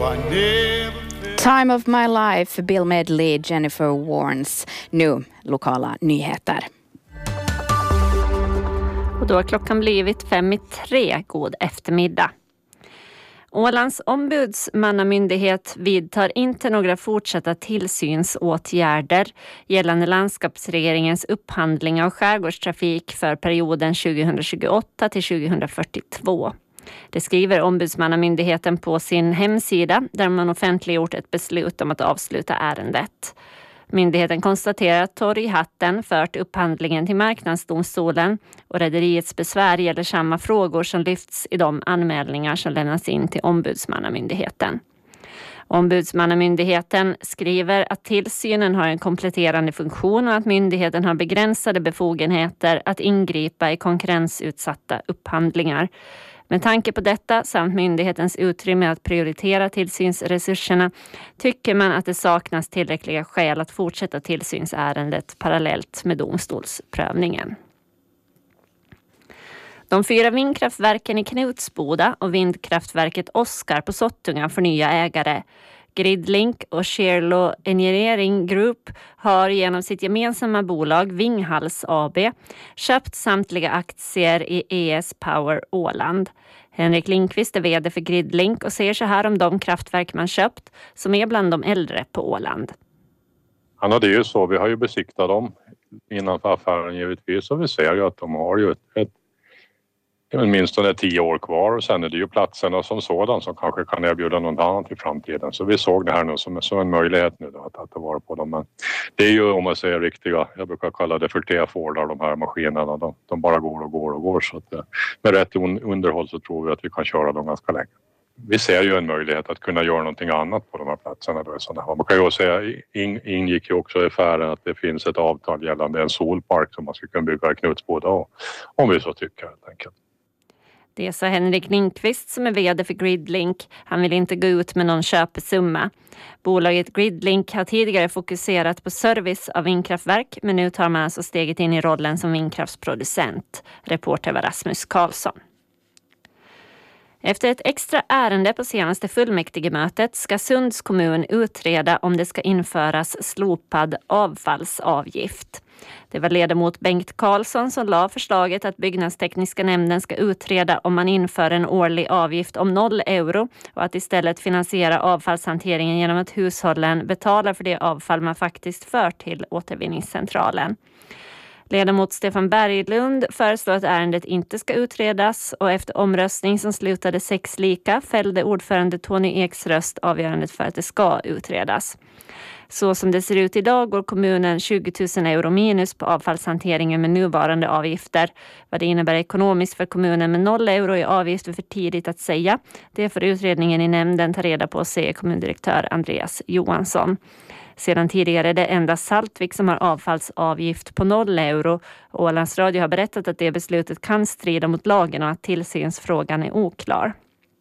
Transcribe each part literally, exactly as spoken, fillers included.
Time of my life, Bill Medley, Jennifer Warnes. Nu lokala nyheter. Och då har klockan blivit fem i tre. God eftermiddag. Ålands ombudsmannamyndighet vidtar inte några fortsatta tillsynsåtgärder gällande landskapsregeringens upphandling av skärgårdstrafik för perioden tjugohundratjugoåtta till tjugohundrafyrtiotvå. Det skriver ombudsmannamyndigheten på sin hemsida där man offentliggjort ett beslut om att avsluta ärendet. Myndigheten konstaterar att Torghatten fört upphandlingen till marknadsdomstolen och rederiets besvär gäller samma frågor som lyfts i de anmälningar som lämnas in till ombudsmannamyndigheten. Ombudsmannamyndigheten skriver att tillsynen har en kompletterande funktion och att myndigheten har begränsade befogenheter att ingripa i konkurrensutsatta upphandlingar. Med tanke på detta samt myndighetens utrymme att prioritera tillsynsresurserna tycker man att det saknas tillräckliga skäl att fortsätta tillsynsärendet parallellt med domstolsprövningen. De fyra vindkraftverken i Knutsboda och vindkraftverket Oskar på Sottunga får nya ägare. Gridlink och Sherlo Engineering Group har genom sitt gemensamma bolag Vinghals A B köpt samtliga aktier i E S Power Åland. Henrik Lindqvist är vd för Gridlink och säger så här om de kraftverk man köpt som är bland de äldre på Åland. Ja, det är ju så. Vi har ju besiktat dem innanför affären givetvis och vi ser ju att de har ju ett, ett minst tio år kvar och sen är det ju platserna som sådan som kanske kan erbjuda något annat i framtiden. Så vi såg det här nu som, som en möjlighet nu då, att, att vara på dem. Men det är ju om man säger riktiga, jag brukar kalla det för T-Fordar, de här maskinerna. De, de bara går och går och går. Så att, med rätt underhåll så tror vi att vi kan köra dem ganska länge. Vi ser ju en möjlighet att kunna göra någonting annat på de här platserna. Då. Så man kan ju också säga, in, ingick ju också i affären att det finns ett avtal gällande en solpark som man ska kunna bygga i Knutsboda om vi så tycker helt enkelt. Det sa Henrik Lindqvist som är vd för Gridlink. Han vill inte gå ut med någon köpesumma. Bolaget Gridlink har tidigare fokuserat på service av vindkraftverk men nu tar man alltså steget in i rollen som vindkraftsproducent. Reporter var Rasmus Karlsson. Efter ett extra ärende på senaste fullmäktigemötet ska Sunds kommun utreda om det ska införas slopad avfallsavgift. Det var ledamot Bengt Karlsson som la förslaget att byggnadstekniska nämnden ska utreda om man inför en årlig avgift om noll euro och att istället finansiera avfallshanteringen genom att hushållen betalar för det avfall man faktiskt för till återvinningscentralen. Ledamot Stefan Berglund föreslår att ärendet inte ska utredas och efter omröstning som slutade sex lika fällde ordförande Tony Eks röst avgörandet för att det ska utredas. Så som det ser ut idag går kommunen tjugo tusen euro minus på avfallshanteringen med nuvarande avgifter. Vad det innebär ekonomiskt för kommunen med noll euro i avgift är för tidigt att säga. Det får utredningen i nämnden ta reda på, säger kommundirektör Andreas Johansson. Sedan tidigare är det endast Saltvik som har avfallsavgift på noll euro. Ålands Radio har berättat att det beslutet kan strida mot lagen och att tillsynsfrågan är oklar.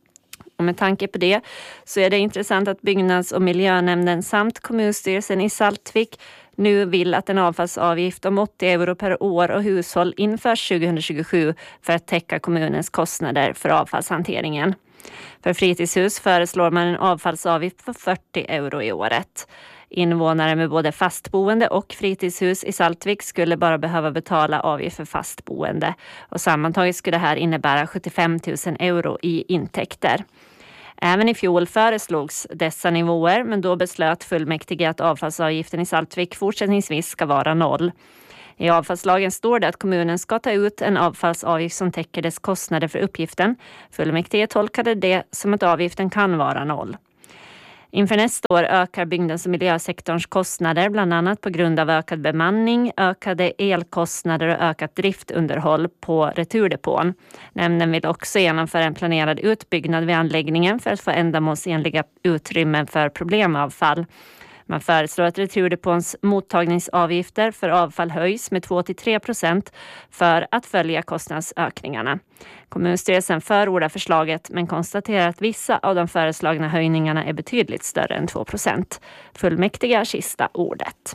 Och med tanke på det så är det intressant att byggnads- och miljönämnden samt kommunstyrelsen i Saltvik nu vill att en avfallsavgift om åttio euro per år och hushåll införs tjugohundratjugosju för att täcka kommunens kostnader för avfallshanteringen. För fritidshus föreslår man en avfallsavgift på fyrtio euro i året. Invånare med både fastboende och fritidshus i Saltvik skulle bara behöva betala avgift för fastboende. Och sammantaget skulle det här innebära sjuttiofem tusen euro i intäkter. Även i fjol föreslogs dessa nivåer, men då beslöt fullmäktige att avfallsavgiften i Saltvik fortsättningsvis ska vara noll. I avfallslagen står det att kommunen ska ta ut en avfallsavgift som täcker dess kostnader för uppgiften. Fullmäktige tolkade det som att avgiften kan vara noll. Inför nästa år ökar byggnads- och miljösektorns kostnader bland annat på grund av ökad bemanning, ökade elkostnader och ökat driftunderhåll på returdepån. Nämnden vill också genomföra en planerad utbyggnad vid anläggningen för att få ändamålsenliga utrymmen för problemavfall. Man föreslår att returdepåns mottagningsavgifter för avfall höjs med två till tre procent för att följa kostnadsökningarna. Kommunstyrelsen förordar förslaget men konstaterar att vissa av de föreslagna höjningarna är betydligt större än två procent. Fullmäktige har sista ordet.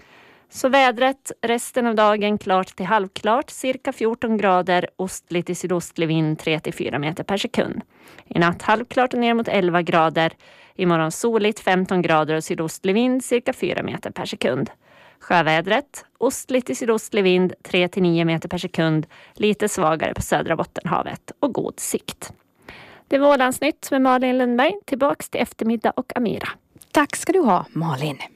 Så vädret resten av dagen klart till halvklart, cirka fjorton grader, ostlig till sydostlig vind tre till fyra meter per sekund. I natt halvklart och ner mot elva grader. Imorgon soligt femton grader och sydostlig vind cirka fyra meter per sekund. Sjövädret, ostligt till sydostlig vind tre till nio meter per sekund, lite svagare på södra Bottenhavet och god sikt. Det var Ålandsnytt med Malin Lundberg. Tillbaks till eftermiddag och Amira. Tack ska du ha, Malin.